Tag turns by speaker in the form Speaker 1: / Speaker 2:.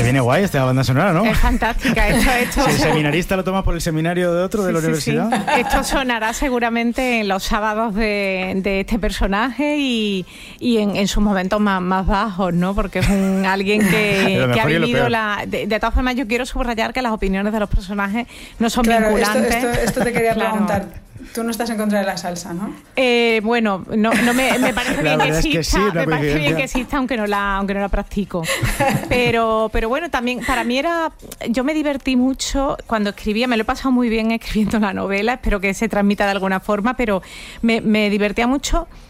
Speaker 1: viene guay esta banda sonora, ¿no?
Speaker 2: Es fantástica. Esto
Speaker 1: Si el seminarista lo toma por el seminario de otro de la universidad.
Speaker 2: Sí. Esto sonará seguramente en los sábados de este personaje y en sus momentos más bajos, ¿no? Porque es alguien que ha vivido de todas formas, yo quiero subrayar que las opiniones de los personajes no son vinculantes.
Speaker 3: Esto te quería preguntar. Tú no estás en contra de la salsa, ¿no?
Speaker 2: Bueno, no me parece bien que exista,
Speaker 1: me parece bien que exista,
Speaker 2: aunque no la practico. Pero bueno, también para mí yo me divertí mucho cuando escribía, me lo he pasado muy bien escribiendo la novela, espero que se transmita de alguna forma, pero me divertía mucho